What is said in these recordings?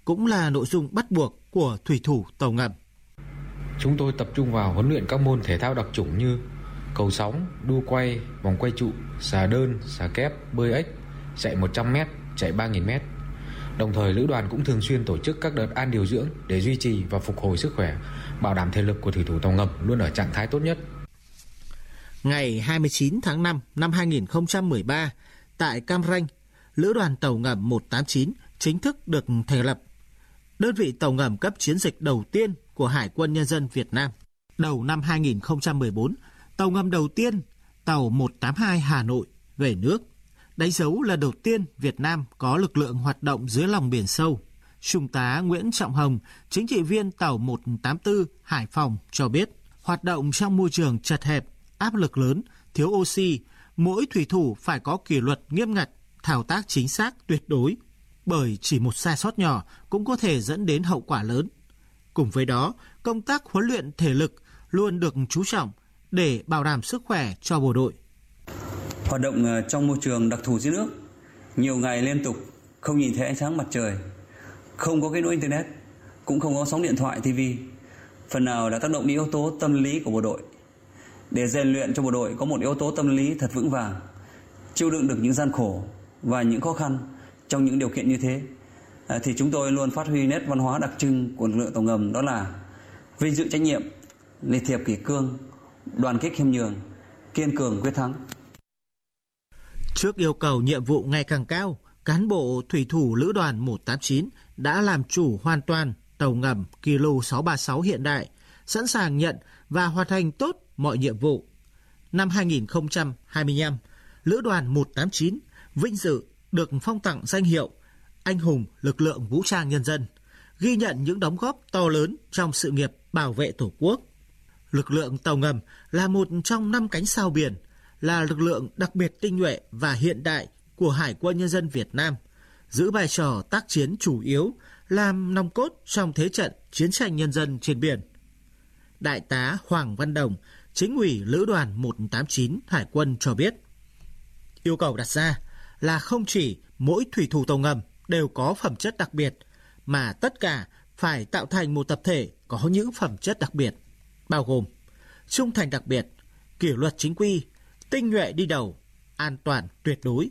cũng là nội dung bắt buộc của thủy thủ tàu ngầm. Chúng tôi tập trung vào huấn luyện các môn thể thao đặc chủng như cầu sóng, đua quay, vòng quay trụ, xà đơn, xà kép, bơi ếch, chạy 100m, chạy 3000m. Đồng thời lữ đoàn cũng thường xuyên tổ chức các đợt an điều dưỡng để duy trì và phục hồi sức khỏe, bảo đảm thể lực của thủy thủ tàu ngầm luôn ở trạng thái tốt nhất. Ngày 29 tháng 5 năm 2013, tại Cam Ranh, Lữ đoàn tàu ngầm 189 chính thức được thành lập. Đơn vị tàu ngầm cấp chiến dịch đầu tiên của Hải quân Nhân dân Việt Nam. Đầu năm 2014, tàu ngầm đầu tiên, tàu 182 Hà Nội, về nước, đánh dấu là đầu tiên Việt Nam có lực lượng hoạt động dưới lòng biển sâu. Trung tá Nguyễn Trọng Hồng, chính trị viên tàu 184 Hải Phòng cho biết, hoạt động trong môi trường chật hẹp, áp lực lớn, thiếu oxy, mỗi thủy thủ phải có kỷ luật nghiêm ngặt, thao tác chính xác tuyệt đối, bởi chỉ một sai sót nhỏ cũng có thể dẫn đến hậu quả lớn. Cùng với đó, công tác huấn luyện thể lực luôn được chú trọng để bảo đảm sức khỏe cho bộ đội. Hoạt động trong môi trường đặc thù dưới nước, nhiều ngày liên tục, không nhìn thấy ánh sáng mặt trời, không có kết nối internet, cũng không có sóng điện thoại, TV, phần nào đã tác động đến yếu tố tâm lý của bộ đội. Để rèn luyện cho bộ đội có một yếu tố tâm lý thật vững vàng, chịu đựng được những gian khổ và những khó khăn trong những điều kiện như thế, thì chúng tôi luôn phát huy nét văn hóa đặc trưng của lực lượng tàu ngầm, đó là vinh dự trách nhiệm, lịch thiệp kỷ cương, đoàn kết khiêm nhường, kiên cường quyết thắng. Trước yêu cầu nhiệm vụ ngày càng cao, cán bộ thủy thủ lữ đoàn 189 đã làm chủ hoàn toàn tàu ngầm Kilo 636 hiện đại, sẵn sàng nhận và hoàn thành tốt mọi nhiệm vụ. Năm 2025, lữ đoàn 189 vinh dự được phong tặng danh hiệu Anh hùng lực lượng vũ trang nhân dân, ghi nhận những đóng góp to lớn trong sự nghiệp bảo vệ Tổ quốc. Lực lượng tàu ngầm là một trong 5 cánh sao biển, là lực lượng đặc biệt tinh nhuệ và hiện đại của Hải quân Nhân dân Việt Nam, giữ vai trò tác chiến chủ yếu, làm nòng cốt trong thế trận chiến tranh nhân dân trên biển. Đại tá Hoàng Văn Đồng, chính ủy lữ đoàn 189 Hải quân cho biết, yêu cầu đặt ra là không chỉ mỗi thủy thủ tàu ngầm đều có phẩm chất đặc biệt, mà tất cả phải tạo thành một tập thể có những phẩm chất đặc biệt, bao gồm trung thành đặc biệt, kỷ luật chính quy, tinh nhuệ đi đầu, an toàn tuyệt đối.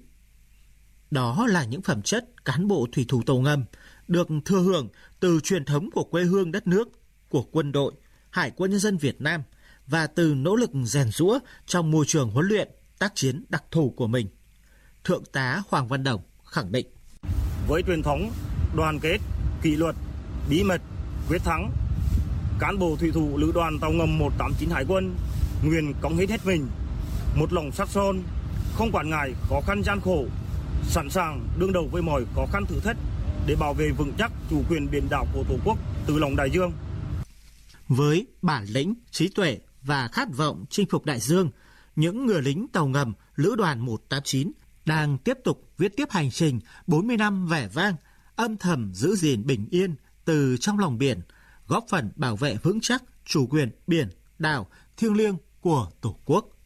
Đó là những phẩm chất cán bộ thủy thủ tàu ngầm được thừa hưởng từ truyền thống của quê hương đất nước, của quân đội, Hải quân Nhân dân Việt Nam và từ nỗ lực rèn giũa trong môi trường huấn luyện, tác chiến đặc thù của mình. Thượng tá Hoàng Văn Đồng khẳng định. Với truyền thống, đoàn kết, kỷ luật, bí mật, quyết thắng, cán bộ thủy thủ lữ đoàn tàu ngầm 189 Hải quân nguyện cống hiến hết mình, một lòng sắt son, không quản ngại khó khăn gian khổ, sẵn sàng đương đầu với mọi khó khăn thử thách để bảo vệ vững chắc chủ quyền biển đảo của Tổ quốc từ lòng đại dương. Với bản lĩnh, trí tuệ và khát vọng chinh phục đại dương, những người lính tàu ngầm lữ đoàn 189 đang tiếp tục viết tiếp hành trình 40 năm vẻ vang, âm thầm giữ gìn bình yên từ trong lòng biển, góp phần bảo vệ vững chắc chủ quyền biển đảo thiêng liêng của Tổ quốc.